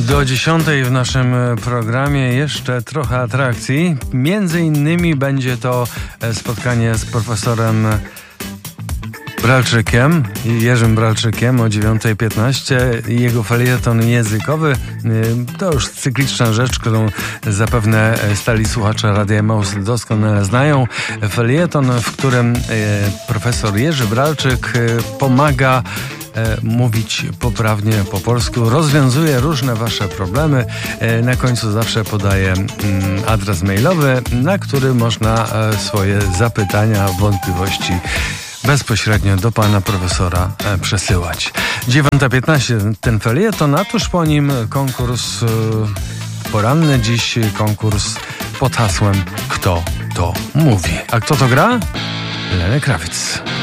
Do 10 w naszym programie jeszcze trochę atrakcji. Między innymi będzie to spotkanie z profesorem Bralczykiem, Jerzym Bralczykiem o 9:15. Jego felieton językowy to już cykliczna rzecz, którą zapewne stali słuchacze Radia Emaus doskonale znają. Felieton, w którym profesor Jerzy Bralczyk pomaga mówić poprawnie po polsku, rozwiązuje różne wasze problemy. Na końcu zawsze podaje adres mailowy, na który można swoje zapytania, wątpliwości bezpośrednio do pana profesora przesyłać. 9:15 ten felieton, a tuż po nim konkurs poranny. Dziś konkurs pod hasłem Kto to mówi? A kto to gra? Lenny Kravitz.